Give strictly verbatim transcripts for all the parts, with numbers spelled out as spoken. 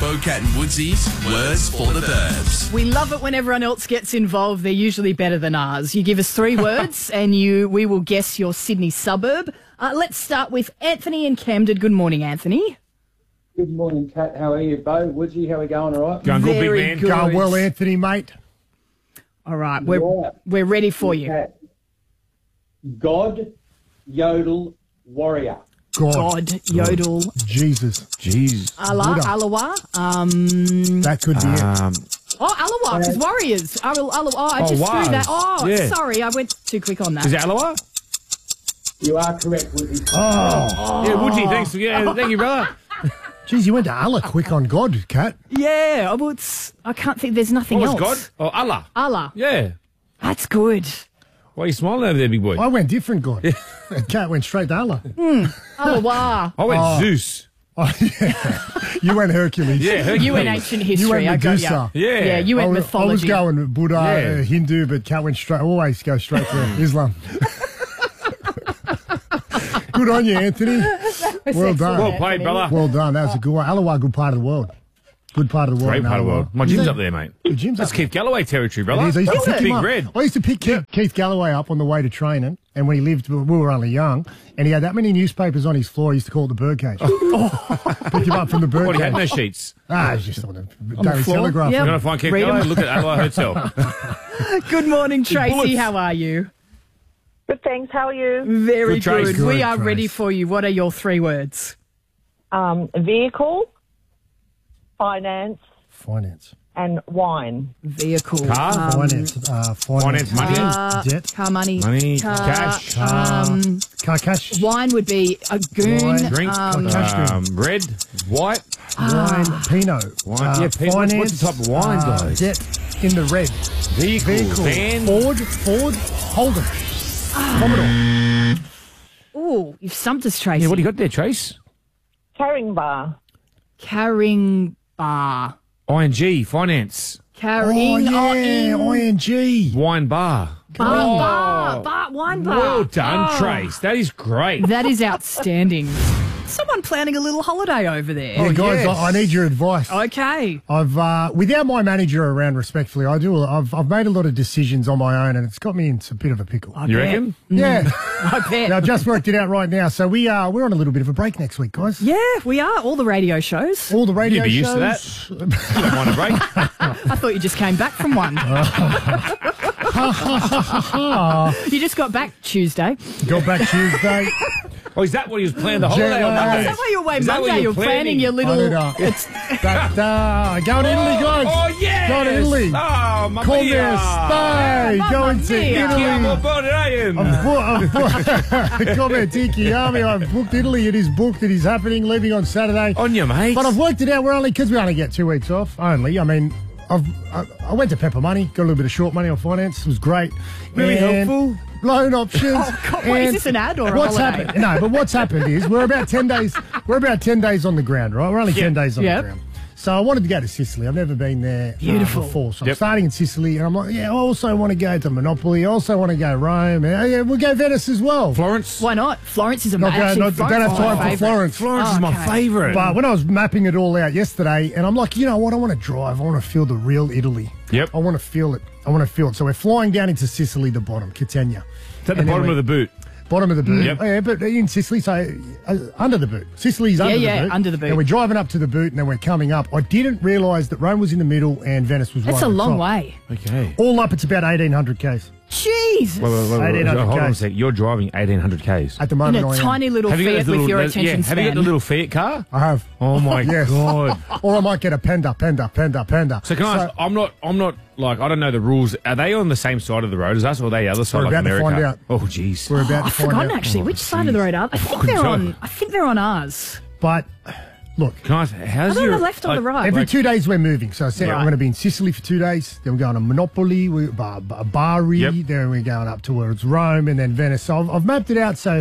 Bo, Cat and Woodsy's Words for the Burbs. We love it when everyone else gets involved. They're usually better than ours. You give us three words and you we will guess your Sydney suburb. Uh, let's start with Anthony in Camden. Good morning, Anthony. Good morning, Kat. How are you, Bo? Woodsy, how are we going, all right? Going good, Very big man. good. Going well, Anthony, mate. All right, we're, Yeah. we're ready for you. Kat. God, Yodel, Warrior. God. God, Yodel, Jesus. Jeez. Allah, Buddha. Alawa. Um, That could be it. Um, oh, Alawa, because Warriors. Al- Alawa, oh, I Oh, just wow. threw that. Oh, Yeah. sorry, I went too quick on that. is it Alawa? You are correct, Woodsy. Oh. Yeah, Woodsy, thanks. Yeah, thank you, brother. Geez, you went to Allah quick on God, Kat. Yeah, well, it's, I can't think, there's nothing What was else. God? Oh, Allah. Allah. Yeah. That's good. Why are you smiling over there, big boy? I went different, God. And Kat went straight to Allah. Alawa. I went Oh. Zeus. Oh, yeah. You went Hercules. Yeah, Hercules. You went ancient history. You went I got Medusa. ya. Yeah. Yeah, you I went was, I was mythology. going Buddha, Yeah. uh, Hindu, but Kat went straight, always go straight to Islam. Good on you, Anthony. Well done. Well played, brother. Well done. That was a good one. Allawa, good part of the world. Good part of the world. Great part of the world. My gym's up there, mate. The gym's That's up Keith Galloway territory, brother. It is. I used to That's pick him Big up. Red. I used to pick Keith, Keith Galloway up on the way to training, and when he lived, we were only young, and he had that many newspapers on his floor, he used to call it the birdcage. Pick him up from the birdcage. What, he had no sheets? Ah, it's just on the Daily floor? Telegraph. Yep. You want to find Keith Read 'em. Galloway? Look at Adelaide Hotel. Good morning, Tracy. bullets. How are you? Good, thanks. How are you? Very Good, Trace. good. Good, We are Trace. ready for you. What are your three words? Um, vehicle, finance, Finance. and wine. Vehicle. Car? Finance. Uh, finance. Finance, money. Uh, Debt. car money. Money, car, cash. Um, Car cash. wine would be a goon. Wine. Drink. Um, Cash drink. Um, red. White. Wine. Pinot. Wine. Uh, Yeah, Pinot. What's- what's the type of wine, uh, guys? Debt in the red. Vehicle. Vehicle. Van. Ford. Ford. Holden. Commodore. Ooh, you've stumped us, Tracy. Yeah, what do you got there, Trace? Carrying bar. Carrying bar. I N G. Finance. Oh, Carrying. yeah. in- I N G. Wine bar. Bar, bar, bar, wine bar. Well done, Oh, Trace. That is great. That is outstanding. Someone planning a little holiday over there. Yeah, guys, yes. I, I need your advice. Okay. I've uh, without my manager around, respectfully, I do. I've I've made a lot of decisions on my own, and it's got me into a bit of a pickle. I You bet. reckon? Yeah, I bet. Now, I've just worked it out right now. So we are we're on a little bit of a break next week, guys. Yeah, we are. All the radio shows. All the radio You'd be used to shows. that. You don't mind a break. I thought you just came back from one. You just got back Tuesday. Got back Tuesday. Oh, is that what he was planning the holiday on lag. Monday? Is that why you're away Is that what Monday? you're You're planning, planning? your I little. don't know. It's, That, uh, going to Italy, guys. Oh, yes! Going to Italy. Oh, mamma Come mia! there, stay. Mamma Going to mia. Chiamo Italy. Bodleian. I've booked, I've booked, come here, Tiki Army. I've booked Italy. It is booked. It is happening. Leaving on Saturday. On you, mate. But I've worked it out. We're only because we only get two weeks off. Only. I mean, I've I, I went to Pepper Money, got a little bit of short money on finance. It was great. Very And helpful. Loan options. Oh, God, what, is And this an ad or a what's holiday? happened? No, but what's happened is we're about ten days. We're about ten days on the ground, right? We're only ten days on Yep. the ground. So I wanted to go to Sicily. I've never been there uh, Beautiful. before. So I'm Yep. starting in Sicily, and I'm like, yeah, I also want to go to Monopoly. I also want to go Rome. Yeah, yeah, we'll go Venice as well. Florence. why not? Florence is Not go- amazing. not- don't have time for Favourite. Florence. Florence is my Okay. favourite. But when I was mapping it all out yesterday, and I'm like, you know what? I want to drive. I want to feel the real Italy. Yep. I want to feel it. I want to feel it. So we're flying down into Sicily, the bottom, Catania. It's at the And then bottom we- of the boot. Bottom of the boot. Yep. Oh, yeah, but in Sicily, so uh, under the boot. Sicily's under yeah, the boot. under the boot. And we're driving up to the boot, and then we're coming up. I didn't realise that Rome was in the middle and Venice was That's right a at the long top. way. Okay. All up, it's about eighteen hundred k's. Jesus. Wait, wait, wait, wait, eighteen wait. hundred Hold on a Ks. sec. You're driving eighteen hundred Ks. At the In moment, a I am. tiny little Have you got Fiat the with little, your yeah, attention have you got span. the little Fiat car? I have. Oh my Yes. god! Or I might get a Penda, Penda, Penda, Penda. So can I ask? I'm not. I'm not like I don't know the rules. Are they on the same side of the road as us, or are they the other side, We're like about to America? find out. Oh jeez. We're about to I've find forgotten out. actually. Which side of the road are they? I think they're tell. on. I think they're on ours. But look, Can I ask? How's Are they on your the left or the like, right? every Like- two days we're moving. So I said Right. I'm going to be in Sicily for two days. Then we're going to Monopoly, we, Bar, Bar, Bari. Yep. Then we're going up towards Rome and then Venice. So I've, I've mapped it out. So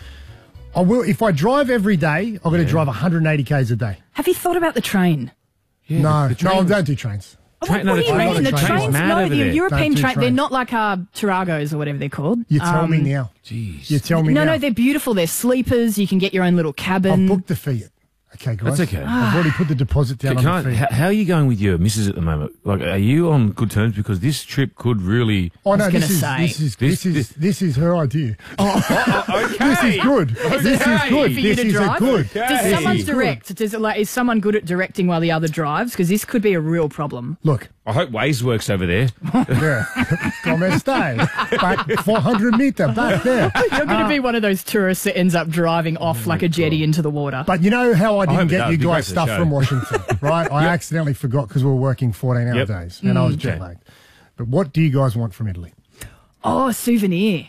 I will. If I drive every day, I'm going to drive one hundred eighty k's a day. Have you thought about the train? Yeah, no, the no, I trains- don't do trains. Train- no, what the do you trains- mean? The the trains trains, mad no, over the there. European Don't do train, they're trains. not like uh, Taragos or whatever they're called. You tell me Um, now. Jeez. You tell me No, now. no, they're beautiful. They're sleepers. You can get your own little I've cabin. booked the Fiat. Okay, guys. That's okay. I've already put the deposit down Can on I, the fee. how, how are you going with your missus at the moment? Like, are you on good terms? Because this trip could really. Oh no, was this gonna is, say. this is This- this is this- this is her idea. Okay. This is good. This is Okay. good. For you This to is a drive? good. Okay. Does Hey. someone This is good. direct? Does it like is someone good at directing while the other drives? Because this could be a real problem. Look, I hope Waze works over there. yeah, come and stay back four hundred meter back there. You're going to be one of those tourists that ends up driving off like a jetty into the water. But you know how I didn't hope it get does. you Be great guys for the stuff show. from Washington, right? I accidentally forgot because we were working fourteen hour Yep. days and I was jet Okay. lagged. But what do you guys want from Italy? Oh, a souvenir.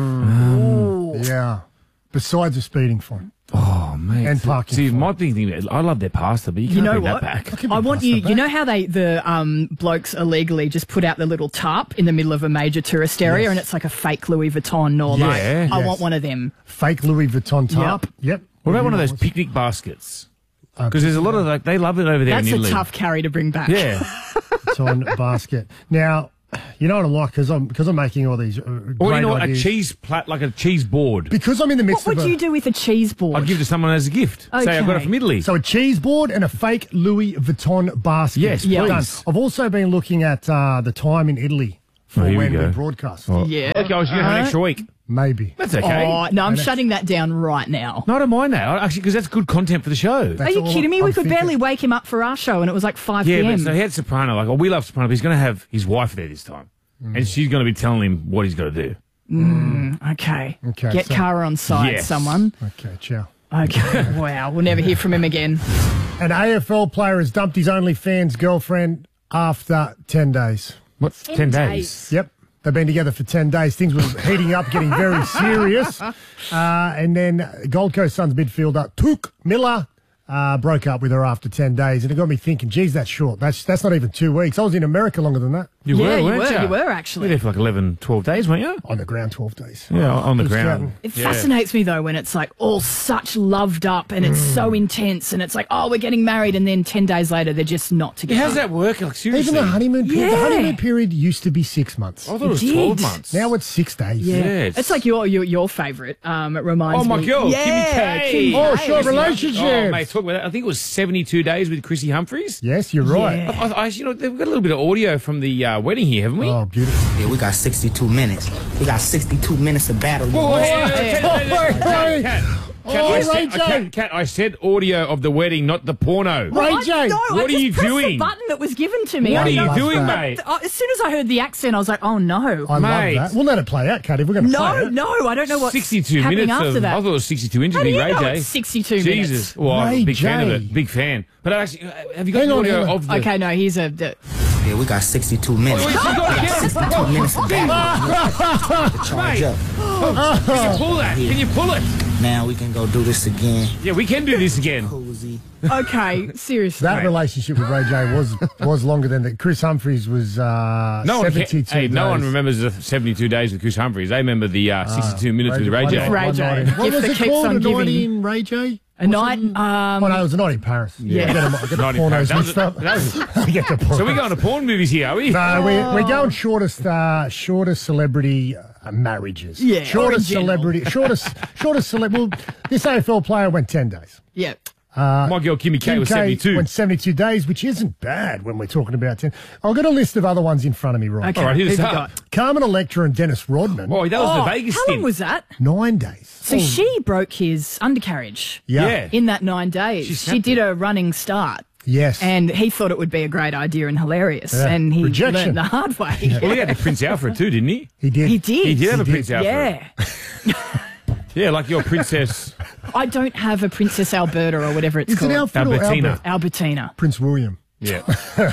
Yeah, besides a speeding fine. Oh, man. And parking See, fine. my big thing, I love their pasta, but you can't You know bring what? that back. I want you. pasta You back. know how they the um, blokes illegally just put out the little tarp in the middle of a major tourist area, Yes. and it's like a fake Louis Vuitton or like Yeah. I Yes. want one of them. Fake Louis Vuitton tarp. Yep. What about one of You those know picnic baskets? Uh, Because there's a lot of, like, they love it over there That's in a Italy. tough carry to bring back. Yeah. Vuitton basket. Now, you know what I like because I'm because I'm making all these uh, great Or, you know, what, a ideas. cheese plat, like a cheese board. Because I'm in the midst What would of a, you do with a cheese board? I'd give to someone as a gift. Say, I got it Okay. from Italy. So a cheese board and a fake Louis Vuitton basket. Yes, Yeah. please. Done. I've also been looking at uh, the time in Italy for Oh, here we when we, go. broadcast. yeah. Okay, I was going to have an extra week. Maybe. That's okay. Oh no, I'm shutting that down right now. No, I don't mind that. I- Actually, because that's good content for the show. Are That's you all kidding me? I'm We could thinking. barely wake him up for our show, and it was like five Yeah, p.m. but so he had Soprano. Like, oh, we love Soprano, but he's going to have his wife there this time. Mm. And she's going to be telling him what he's got to do. Okay. Okay, Get so- Cara on side, Yes. someone. Okay, ciao. Okay. Wow. We'll never hear from him again. An A F L player has dumped his OnlyFans girlfriend after ten days. What? Ten, days. Yep. They've been together for ten days. Things were heating up, getting very serious. Uh, and then Gold Coast Suns midfielder Took Miller uh, broke up with her after ten days. And it got me thinking, geez, that's short. That's that's not even two weeks. I was in America longer than that. You Yeah, were, you weren't were, you? you were, You were actually. there for like eleven, twelve days, weren't you? On the ground, twelve days. Yeah, on the Just ground. chatting. It Yeah. fascinates me, though, when it's like all such loved up and it's so intense and it's like, oh, we're getting married. And then ten days later, they're just not Yeah, together. how's that work? Like, seriously? Even the honeymoon period. The Yeah. honeymoon period used to be six months. I thought it was It twelve did. months. Now it's six days. Yeah. Yes. It's like your your, your favourite. Um, it reminds Oh, my me. girl, yeah, Kimmy K. Kimmy Oh, K. short relationship. Oh, mate, talk about that. I think it was seventy-two days with Chrissy Humphries. Yes, you're right. Yeah. I, I, you know, they've got a little bit of audio from the uh, wedding here, haven't we? Oh, beautiful. Yeah, we got sixty-two minutes. We got sixty-two minutes of battle. you Whoa, know? hey, hey, hey, hey, hey, hey, hey. Kat, Kat, Oh, I Ray said, J. Kat, Kat, I said audio of the wedding, not the porno. Ray I, J. no, What I are just you pressed doing? the button that was given to me. What I are you know- doing, that. mate? Uh, As soon as I heard the accent, I was like, oh no. I Mate. love that. We'll let it play out, Kat, if we're going to play No, it. no, I don't know what's sixty-two happening minutes after of, that. I thought it was sixty-two inches How do with you Ray know J. it's sixty-two Jesus. minutes? Well, I'm Ray a big fan of J. it. Big fan. But actually, uh, have you got Hang the on, audio hang on. of the... Okay, no, here's a. The, Yeah, we got sixty-two minutes. Oh, you got it again. sixty-two minutes of battle. Charge Mate. up. Can you pull that? Can you pull it? Now we can go do this again. Yeah, we can do this again. Cozy. okay, seriously. That Mate. relationship with Ray J was was longer than that. Chris Humphries was uh, No one, seventy-two ca- hey, no one days. remembers the seventy-two days with Chris Humphries. They remember the uh, sixty-two minutes with Ray one J. night- Ray one J. night in- Gift What was that it keeps called? on A night giving. in Ray J? a night. Um, Oh, no, it was a night in Paris. Yeah. I get, them, I get the Night in pornos Paris. That mixed was- up. that was- I get the pornos. So we're going to porn movies here, are we? No, we're, we're going shortest, uh, shortest celebrity uh, marriages. Yeah, shortest original. celebrity, shortest, shortest celebrity. Well, this A F L player went ten days. yeah. My girl Kimmy K Kim was K seventy-two. went seventy-two days, which isn't bad when we're talking about ten. I've got a list of other ones in front of me, right? Okay. All right, who've here's you up. got? Carmen Electra and Dennis Rodman. Oh, that was Oh, the Vegas how stint. long was that? Nine days. So she broke his undercarriage Yeah. Yeah. in that nine days. She She, snapped did it. a running start. Yes. And he thought it would be a great idea and hilarious. Yeah. And he Rejection. learned the hard way. Well, he had the Prince Alfred too, didn't he? he did. He did. He did have a did. Prince Alfred. Yeah. Yeah, like your princess. I don't have a Princess Alberta or whatever it's Is it called. Alfred or Albertina. Albert? Albertina. Prince William. Yeah.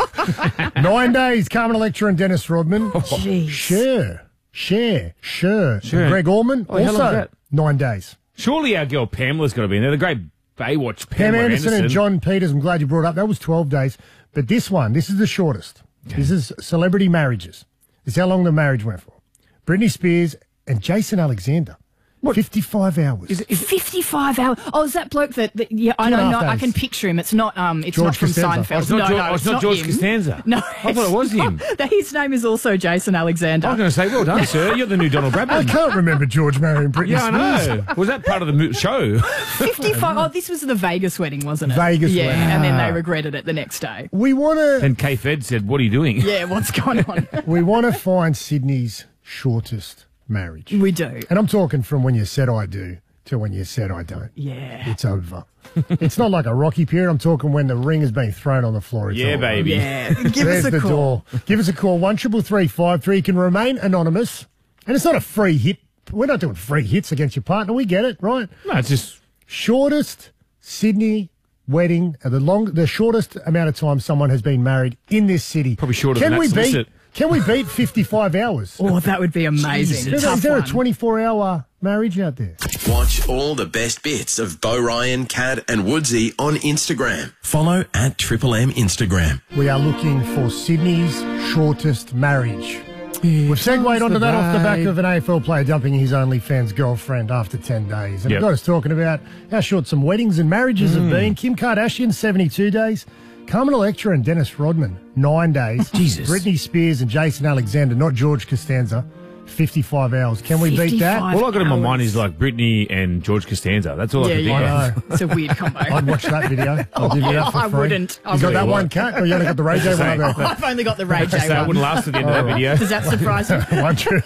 Nine days. Carmen Electra and Dennis Rodman. Jeez. Cher. Cher. Cher. Sure. And Greg Orman. Oh, how long was also that? nine days. Surely our girl Pamela's got to be in there. The great Baywatch Pam Pamela Anderson, Anderson. and John Peters. I'm glad you brought it up. That was twelve days. But this one, this is the shortest. This is celebrity marriages. This is how long the marriage went for. Britney Spears and Jason Alexander. fifty-five hours. Is it, is it, fifty-five hours. Oh, is that bloke that, that yeah, I Two and a know, half no, I days. can picture him. It's not um it's George not from Costanza. Seinfeld. oh, it's not, no, George, no, oh, it's not George him. Costanza. No. I thought it was him. His name is also Jason Alexander. I was going to say, well done, sir. You're the new Donald I Bradman. can't remember George marrying Britney Yeah, I Spears. know. Was that part of the mo- show? fifty-five. Oh, this was the Vegas wedding, wasn't it? Vegas yeah, wedding. and then they Ah. regretted it the next day. We want to And K Fed said, what are you doing? Yeah, what's going on? we want to find Sydney's shortest marriage. We do. And I'm talking from when you said I do to when you said I don't. Yeah. It's over. It's not like a rocky period. I'm talking when the ring has been thrown on the floor. It's Yeah, over. baby. Yeah. Give There's us a the call. door. Give us a call, one triple three five three. You can remain anonymous. And it's not a free hit. We're not doing free hits against your partner. We get it, right? No, it's just, Shortest Sydney wedding, uh, the long, the shortest amount of time someone has been married in this city. Probably shorter can than we that beat? solicit. Can we beat fifty-five hours? Oh, that would be amazing. Is there, Tough is there a one. twenty-four hour marriage out there? Watch all the best bits of Bo Ryan, Cat and Woodsy on Instagram. Follow at Triple M Instagram. We are looking for Sydney's shortest marriage. We've segued onto that off the back of an A F L player dumping his OnlyFans girlfriend after ten days. And Yep. it got us talking about how short some weddings and marriages Mm. have been. Kim Kardashian, seventy-two days. Carmen Electra and Dennis Rodman, nine days. Jesus. Britney Spears and Jason Alexander, not George Costanza, fifty-five hours. Can we beat that? fifty-five. all I got in my mind hours. is like Britney and George Costanza. That's all I Yeah, can think yeah. of. I know. It's a weird combo. I'd watch that video. I'll give you that for I free. wouldn't. I You got that wouldn't. one cut, or you only got the Ray J one? over there? I've only got the Ray So J it one. wouldn't last to the end of that video. Does that surprise you? One true.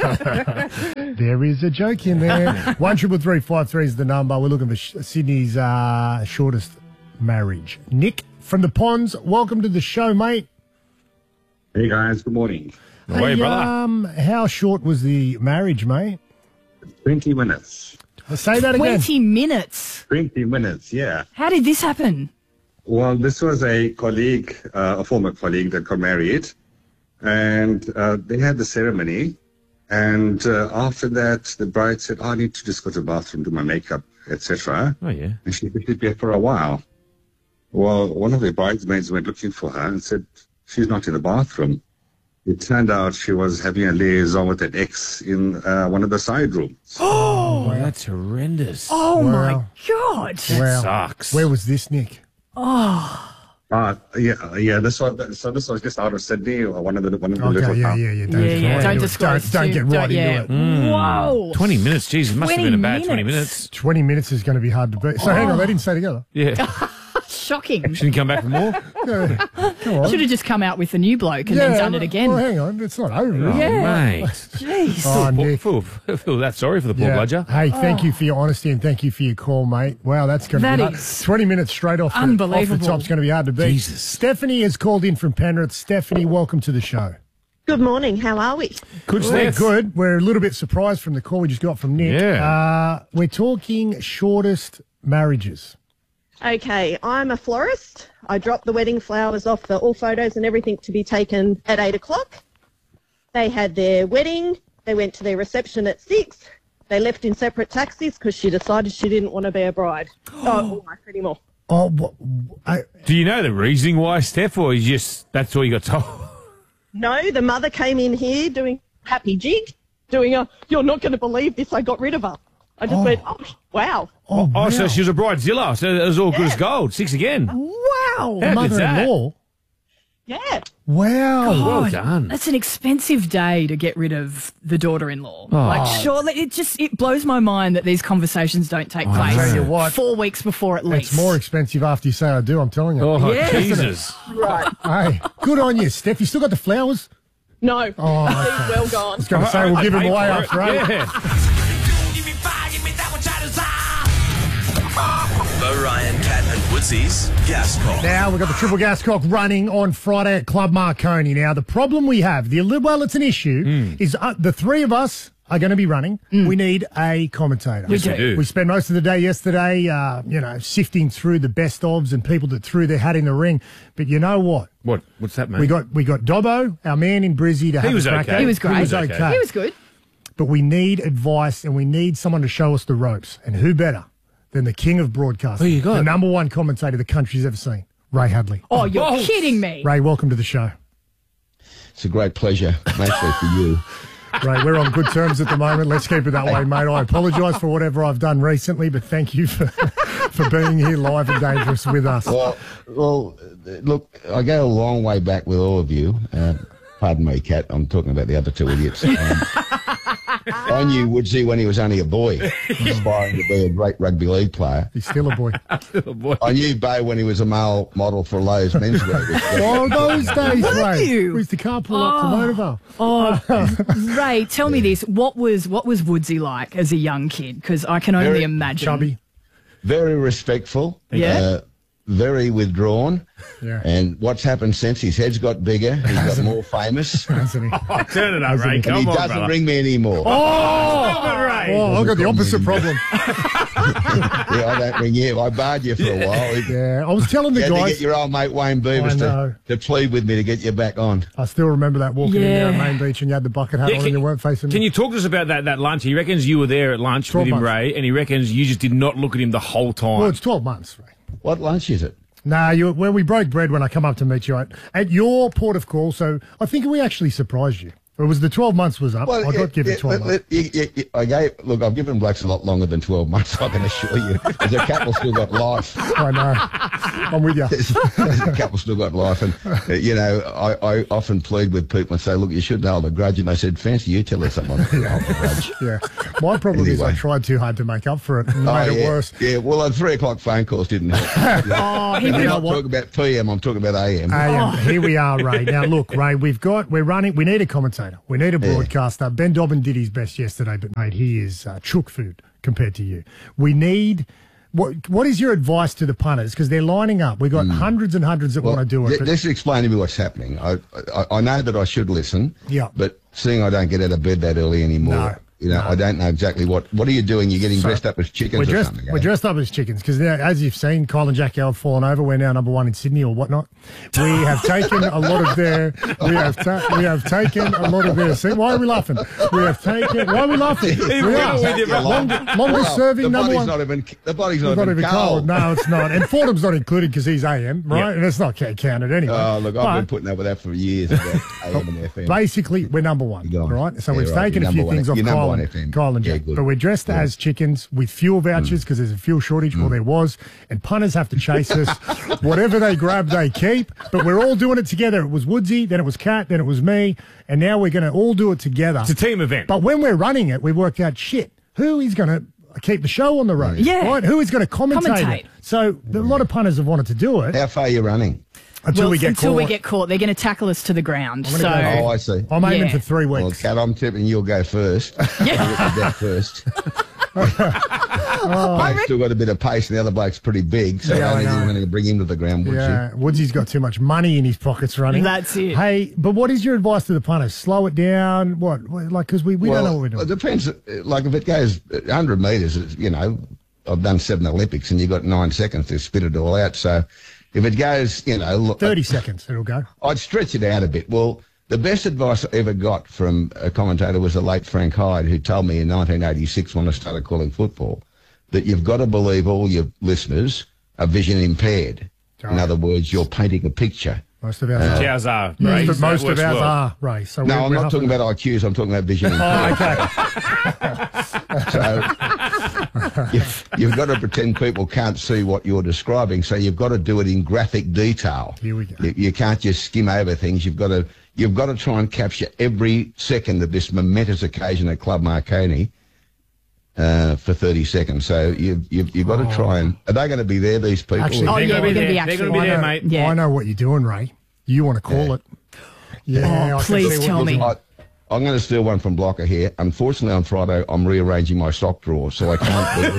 There is a joke in there. One triple three five three is the number. We're looking for sh- Sydney's uh, shortest marriage. Nick from the Ponds, welcome to the show, mate. Hey guys, good morning. No way, brother. um, how short was the marriage, mate? twenty minutes. I'll say that again. Twenty minutes. twenty minutes, yeah. How did this happen? Well, this was a colleague, uh, a former colleague that got married, and uh, they had the ceremony. And uh, after that, the bride said, oh, I need to just go to the bathroom, do my makeup, et cetera. Oh, yeah. And she would be there for a while. Well, one of the bridesmaids went looking for her and said, she's not in the bathroom. It turned out she was having a liaison with an ex in uh, one of the side rooms. Oh, that's horrendous. Oh Wow. my God. Wow. Sucks. Where was this, Nick? Uh, yeah, yeah. This was so. This was just out of Sydney, or one of the one of the Okay, little yeah, towns. yeah, yeah. Don't, Yeah, yeah. get Don't into it. disclose. Don't, don't too- get right don't- yeah. into it. Whoa. twenty minutes, jeez, it must have been a bad twenty minutes. twenty minutes is going to be hard to beat. So hang on, they didn't stay together. Yeah. Shocking. Shouldn't come back for more? No, come on. Should have just come out with a new bloke and then done it again. Well, hang on, it's not over. Oh, Yeah. mate. Jeez. Oh, Nick. Feel, feel, feel that sorry for the poor Yeah. bludger. Hey, thank you for your honesty and thank you for your call, mate. Wow, that's going to That be hard. is twenty minutes straight off the, off the unbelievable. top's going to be hard to beat. Jesus. Stephanie has called in from Penrith. Stephanie, welcome to the show. Good morning. How are we? Good We're Steph. good. We're a little bit surprised from the call we just got from Nick. Yeah. Uh, we're talking shortest marriages. Okay, I'm a florist. I dropped the wedding flowers off for all photos and everything to be taken at eight o'clock. They had their wedding. They went to their reception at six. They left in separate taxis because she decided she didn't want to be a bride. Oh, wife anymore. Oh, wh- I, Do you know the reasoning why, Steph, or you just that's all you got told? No, the mother came in here doing happy jig, doing a, you're not going to believe this, I got rid of her. I just went, oh, wow. oh, Oh, wow. so she was a bridezilla, so it was all good as gold. Six again. Wow. How good's that? Mother-in-law. Yeah. Wow. Well done. That's an expensive day to get rid of the daughter-in-law. Like, surely it just it blows my mind that these conversations don't take place tell you what. four weeks before at least. It's more expensive after you say I do, I'm telling you. Oh, Yeah. Jesus. Right. Hey, good on you, Steph. You still got the flowers? No. Oh, He's well gone. I was going to say, we'll give them Pay away for after it. eight. Yeah. Bo Ryan, Cat and Woodsy's Gas Call. Now we've got the triple gas cock running on Friday at Club Marconi. Now the problem we have, the well, it's an issue, is uh, the three of us are going to be running. We need a commentator. We do. we do. We spent most of the day yesterday, uh, you know, sifting through the best ofs and people that threw their hat in the ring. But you know what? What? What's that, mate? We got we got Dobbo, our man in Brizzy, to have was a crack okay. at. He was great. He was He okay. was okay. He was good. But we need advice and we need someone to show us the ropes. And who better than the king of broadcasting? Who you got? The number one commentator the country's ever seen, Ray Hadley. Oh, you're Oh. kidding me. Ray, welcome to the show. It's a great pleasure, mostly for you. Ray, we're on good terms at the moment. Let's keep it that way, mate. I apologise for whatever I've done recently, but thank you for for being here live and dangerous with us. Well, well, look, I go a long way back with all of you. Uh, pardon me, Kat. I'm talking about the other two idiots. Um, I knew Woodsy when he was only a boy, aspiring to be a great rugby league player. He's still a boy. Still a boy. I knew Bo when he was a male model for Lowe's menswear. Oh, those days, Ray. you? We used to carpool up to Motorville. Oh, Ray, tell me this: what was what was Woodsy like as a young kid? Because I can only Very imagine. Chubby. Very respectful. Yeah. Uh, very withdrawn. Yeah. And what's happened since? His head's got bigger. He's got more famous. Hasn't he? Turn it up, Ray. And Come he on, doesn't brother. ring me anymore. Oh, stop it, Ray. Oh, I've got the opposite problem. Yeah, I don't ring you. I barred you for a while. Yeah, I was telling the You had to guys. get your old mate Wayne Beavers I know. to, to plead with me to get you back on. I still remember that walking in there at Yeah. Main Beach and you had the bucket hat Yeah, on can- and you weren't facing Can me. you talk to us about that, that lunch? He reckons you were there at lunch twelve with him, months. Ray, and he reckons you just did not look at him the whole time. Well, it's twelve months, Ray. What lunch is it? Nah, you, well, we broke bread when I come up to meet you at, at your port of call, so I think we actually surprised you. It was the twelve months was up. I got yeah, given yeah, twelve let- months. let- yeah, yeah, I gave, look, I've given blokes a lot longer than twelve months, I can assure you. There's a couple still got life. I know. I'm with you. There's a couple still got life. And, uh, you know, I, I often plead with people and say, look, you shouldn't hold a grudge. And they said, fancy you telling someone to hold a grudge. Yeah. My problem is I Anyway. tried too hard to make up for it and Oh, made it yeah, worse. yeah, well, the three o'clock phone calls didn't help. Oh, he I'm would not have. talking about P M, I'm talking about A M. Hey, um, here we are, Ray. Now, look, Ray, we've got, we're running, we need a commentator. We need a broadcaster. Ben Dobbin did his best yesterday, but, mate, he is uh, chook food compared to you. We need, what What is your advice to the punters? Because they're lining up. We've got hundreds and hundreds that Well, want to do it. th- But, Just explain to me what's happening. I, I I know that I should listen. Yeah. But seeing I don't get out of bed that early anymore, No, you know, no. I don't know exactly what. What are you doing? You're getting So, dressed up as chickens we're or dressed, something. we're eh? dressed up as chickens because, as you've seen, Kyle and Jackie have fallen over. We're now number one in Sydney or whatnot. We have taken a lot of their. We have ta- we have taken a lot of their. See, why are we laughing? We have taken. Why are we laughing? We will are. with you, You're Long, laughing. longest Well, serving the number body's one. not even. The body's It's not, even cold. No, it's not. And Fordham's not included because he's A M, right? Yeah. And it's not ca- counted anyway. Oh look, I've But been putting up with that for years. About A M and F M. basically, we're number one, You're gone. right? So Yeah, we've right. taken You're a few number one. things off You're number Kyle one and, F M. Kyle and Yeah, Jack, good. but we're dressed Yeah. as chickens with fuel vouchers because there's a fuel shortage. Well, there was, and punters have to chase us. Whatever they grab, they keep. But we're all doing it together. It was Woodsy, then it was Kat, then it was me, and now we're going to all do it together. It's a team event. But when we're running it, we've worked out shit. Who is going to keep the show on the road? Yeah. Right? Who is going to commentate, Commentate. it? So a lot of punters have wanted to do it How far are you running? until Well, we get until caught. we get caught, they're going to tackle us to the ground. gonna So go- Oh, I see. I'm aiming Yeah. for three Well, weeks. Kat, I'm tipping you'll go first. Yeah. You'll get there first. I've still got a bit of pace, and the other bloke's pretty big, so Yeah, I I don't think know. I'm going to bring him to the ground, would Yeah, Woodsy's got too much money in his pockets running. That's it. Hey, but what is your advice to the punters? Slow it down? What? what like, because we, we well, don't know what we're it doing. depends. uh, Like if it goes one hundred metres, it's, you know, I've done seven Olympics, and you've got nine seconds to spit it all out. So if it goes, you know, look, thirty seconds, it'll go. I'd stretch it out a bit. Well, the best advice I ever got from a commentator was the late Frank Hyde, who told me in nineteen eighty-six when I started calling football that you've got to believe all your listeners are vision impaired. In other words, you're painting a picture. Most of ours are. Ours are. Most Ray, of, so most that of works ours well. are, Ray. So No, we're, I'm we're not up talking in- about I Qs, I'm talking about vision impaired. Oh, okay. So you've, you've got to pretend people can't see what you're describing, so you've got to do it in graphic detail. Here we go. You, you can't just skim over things. You've got to you've got to try and capture every second of this momentous occasion at Club Marconi uh, for thirty seconds. So you've you've, you've got to try and are they going to be there? These people? Actually, Oh, They're yeah, gonna we're be going to be there. They're actually. gonna be there, I know, mate. Yeah. I know what you're doing, Ray. You want to call Yeah. it. Yeah. Oh, I can please see what tell you're me. doing. I, I'm going to steal one from Blocker here. Unfortunately, on Friday, I'm rearranging my sock drawer, so I can't do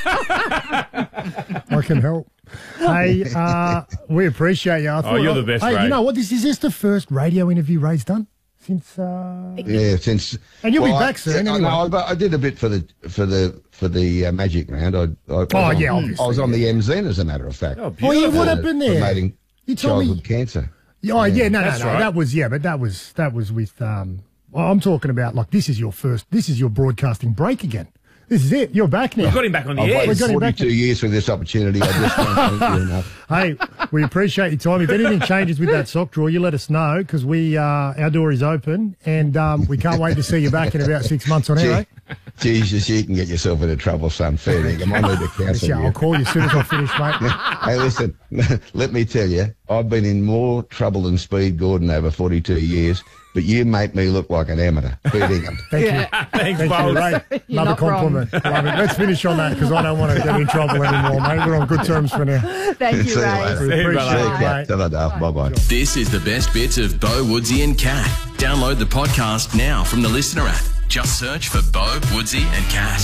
it. I can help. Hey, uh, we appreciate you. I thought, you're the best, Hey, Ray. you know what? This is this the first radio interview Ray's done since. Uh, Yeah, since And you'll be well, back I- soon, I, anyway. know, I, I did a bit for the for the for the uh, Magic Round. I, I, I was Oh, on, yeah, I obviously, was on the M Z N, as a matter of fact. Oh, oh, yeah, what Uh, happened there? Promoting You told me. childhood cancer. Oh, yeah, no, no, That's no. right. That was yeah, but that was that was with. Um, well, I'm talking about like this is your first. This is your broadcasting break again. This is it. You're back now. We've got him back on the I've air. waited got him back forty-two years for this opportunity. I just can't thank you enough. Hey, We appreciate your time. If anything changes with that sock drawer, you let us know because we uh, our door is open and um, we can't wait to see you back in about six months on air. Eh? Jesus, you can get yourself into trouble, son. Fair dinkum. I need to cancel Yeah, you. I'll call you as soon as I finish, mate. Hey, listen, let me tell you, I've been in more trouble than Speed Gordon over forty-two years, but you make me look like an amateur. Fair dinkum. Thank Yeah. you. Thanks, Thank you, Bob. Ray. You're Love a not wrong. compliment. Love it. Let's finish on that because I don't want to get in trouble anymore, mate. We're on good terms for now. Thank you, See you Ray. later. We See you, appreciate brother. it, Yeah, mate. ta-da, Duff. Bye-bye. This is the best bits of Bo, Woodsy and Cat. Download the podcast now from the Listener app. Just search for Bo, Woodsy and Cat.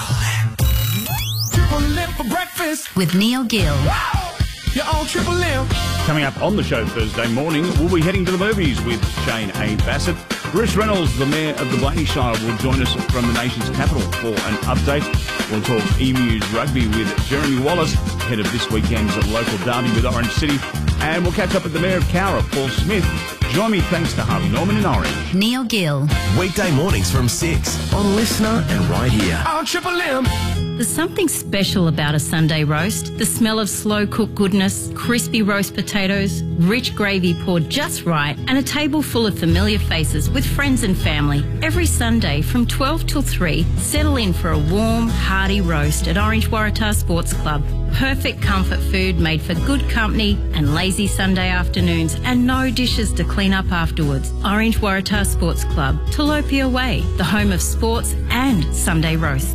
Triple M for breakfast. With Neil Gill. You're on Triple M. Coming up on the show Thursday morning, we'll be heading to the movies with Shane A. Bassett. Bruce Reynolds, the Mayor of the Blaney Shire, will join us from the nation's capital for an update. We'll talk Emus rugby with Jeremy Wallace, head of this weekend's local derby with Orange City. And we'll catch up with the Mayor of Cowra, Paul Smith. Join me thanks to Harvey Norman in Orange. Neil Gill. Weekday mornings from six on Listener and right here. On Triple M. There's something special about a Sunday roast. The smell of slow-cooked goodness, crispy roast potatoes, rich gravy poured just right, and a table full of familiar faces with friends and family. Every Sunday from twelve till three, settle in for a warm, hearty roast at Orange Waratah Sports Club. Perfect comfort food made for good company and lazy Sunday afternoons, and no dishes to clean up afterwards. Orange Waratah Sports Club, Tilapia Way, the home of sports and Sunday roast.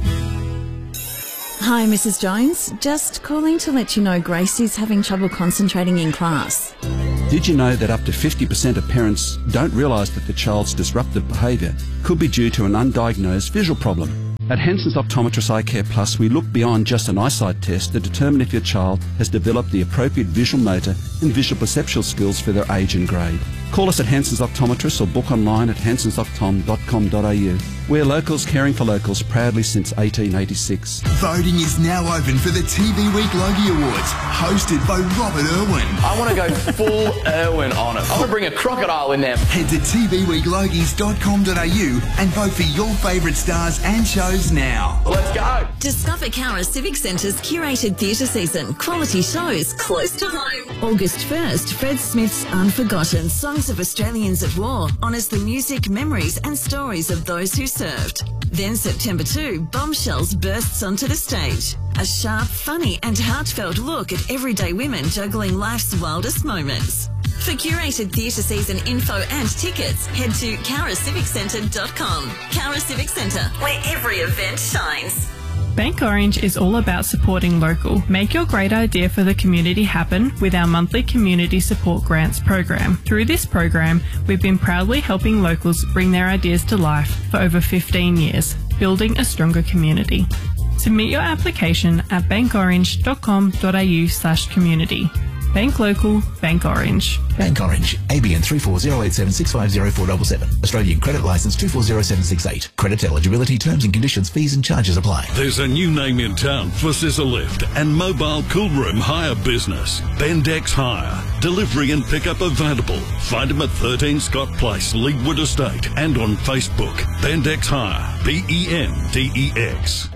Hi, Missus Jones. Just calling to let you know Gracie's having trouble concentrating in class. Did you know that up to fifty percent of parents don't realise that the child's disruptive behaviour could be due to an undiagnosed visual problem? At Henson's Optometrist Eye Care Plus, we look beyond just an eyesight test to determine if your child has developed the appropriate visual motor and visual perceptual skills for their age and grade. Call us at Henson's Optometrist or book online at hensons optom dot com dot a u. We're locals caring for locals proudly since eighteen eighty-six. Voting is now open for the T V Week Logie Awards, hosted by Robert Irwin. I want to go full Irwin on it. I want to bring a crocodile in there. Head to t v week logies dot com dot a u and vote for your favourite stars and shows now. Let's go. Discover Cowra Civic Centre's curated theatre season. Quality shows close to home. August first, Fred Smith's Unforgotten Songs of Australians at War honours the music, memories and stories of those who served. Then September second, Bombshells bursts onto the stage. A sharp, funny and heartfelt look at everyday women juggling life's wildest moments. For curated theatre season info and tickets, head to cowra civic centre dot com. Cowra Civic Centre, where every event shines. Bank Orange is all about supporting local. Make your great idea for the community happen with our monthly Community Support Grants program. Through this program, we've been proudly helping locals bring their ideas to life for over fifteen years, building a stronger community. Submit your application at bank orange dot com dot a u slash community. Bank local, Bank Orange. Bank Orange, A B N three four zero eight seven six five zero four seven seven. Australian Credit Licence two four zero seven six eight. Credit eligibility, terms and conditions, fees and charges apply. There's a new name in town for Scissor Lift and mobile cool room hire business. Bendex Hire. Delivery and pickup available. Find them at thirteen Scott Place, Leadwood Estate, and on Facebook. Bendex Hire. B E N D E X.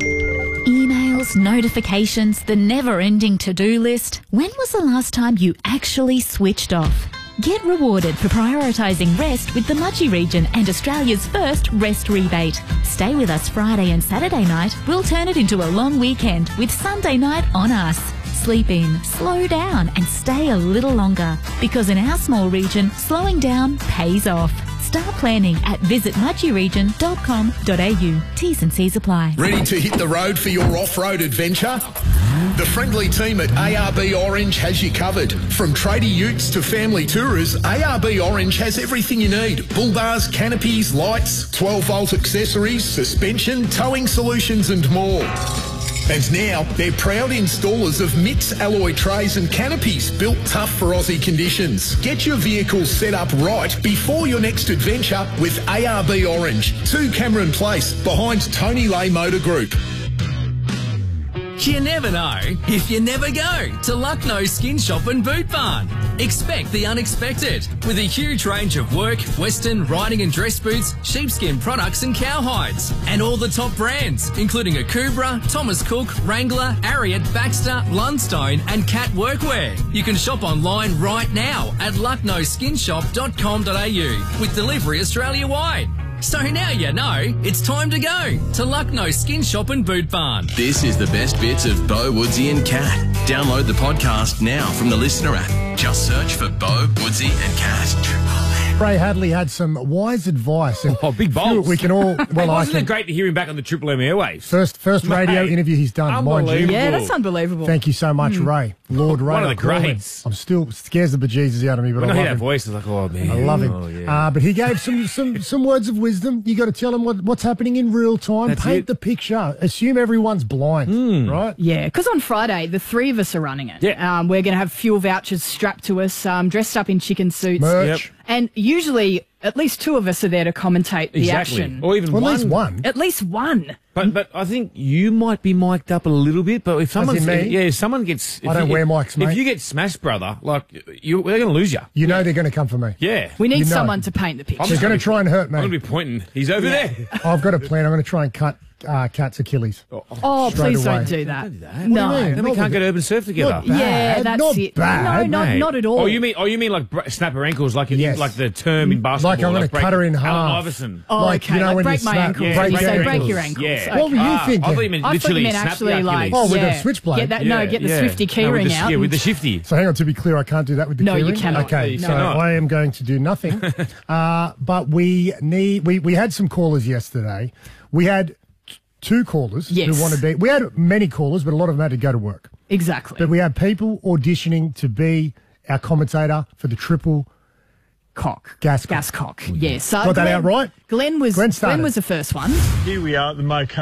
Emails, notifications, the never-ending to-do list. When was the last time you actually switched off? Get rewarded for prioritising rest with the Mudgee region and Australia's first rest rebate. Stay with us Friday and Saturday night. We'll turn it into a long weekend with Sunday night on us. Sleep in, slow down and stay a little longer. Because in our small region, slowing down pays off. Start planning at visit mudgee region dot com dot a u. T's and C's apply. Ready to hit the road for your off-road adventure? The friendly team at A R B Orange has you covered. From tradie utes to family tourers, A R B Orange has everything you need. Bull bars, canopies, lights, twelve volt accessories, suspension, towing solutions and more. And now, they're proud installers of Mix alloy trays and canopies built tough for Aussie conditions. Get your vehicle set up right before your next adventure with A R B Orange, two Cameron Place, behind Tony Lay Motor Group. You never know if you never go to Lucknow Skin Shop and Boot Barn. Expect the unexpected with a huge range of work, western, riding and dress boots, sheepskin products and cowhides. And all the top brands, including Akubra, Thomas Cook, Wrangler, Ariat, Baxter, Lundstone and Cat Workwear. You can shop online right now at lucknow skin shop dot com dot a u with delivery Australia-wide. So now you know it's time to go to Lucknow Skin Shop and Boot Barn. This is the best bits of Bo, Woodsy and Cat. Download the podcast now from the Listener app. Just search for Bo, Woodsy and Cat. Ray Hadley had some wise advice. And oh, big bolts. We can all... Well, I Wasn't can, it great to hear him back on the Triple M airwaves? First first radio Mate, interview he's done, mind you. Yeah, that's unbelievable. Thank you so much, Mm. Ray. Lord Ray. One of the I call him. greats. I'm still scares the bejesus out of me, but When I I love hear that him. voice, it's like, oh, man. I love him. Oh, yeah. uh, but he gave some, some, some words of wisdom. You got to tell him what, what's happening in real time. That's Paint it. the picture. Assume everyone's blind, right? Yeah, because on Friday, the three of us are running it. Yeah. Um, we're going to have fuel vouchers strapped to us, um, dressed up in chicken suits. Merch. Yep. And usually, at least two of us are there to commentate the Exactly. action. Or even Well, at one. least one. At least one. But but I think you might be mic'd up a little bit. But if someone, in me? yeah, if someone gets, if I don't you, wear mics, mate. If you get smashed, brother, like you, they're going to lose you. You know they're going to come for me. Yeah, We need You know. someone to paint the picture. They're going to try and hurt me. I'm going to be pointing. He's over Yeah. there. I've got a plan. I'm going to try and cut uh, Cat's Achilles. Oh, Straight please away. don't do that. What do you No. mean? Then we Not can't with get it. urban surf together. Not bad. Yeah, that's not it. Bad. No, not, Mate. not at all. Oh, you mean? Oh, you mean like br- snap her ankles, like in, Yes. like the term in basketball? Like I'm going to break- cut her in Allen half. Iverson. Oh, Like, okay. you know, like when you break my snap- ankles. Yeah, So break you say your break your ankles. ankles. Yeah. Okay. What were you Ah, thinking? I thought you meant I thought you literally meant snap actually the like, Achilles. Oh, with yeah. a switchblade. Get that, no, get the Yeah. Swifty No, with keyring the- out. Yeah, with the and- shifty. So hang on, to be clear, I can't do that with the No, you keyring? cannot. Okay, You so cannot. I am going to do nothing. uh, but we need we, we had some callers yesterday. We had t- two callers Yes. who wanted to be. We had many callers, but a lot of them had to go to work. Exactly. But we had people auditioning to be our commentator for the triple cock. Gas Gas cock. Yes. So Got that Glenn- out right? Glenn was Glenn Glenn, started. was the first one. Here we are at the Mo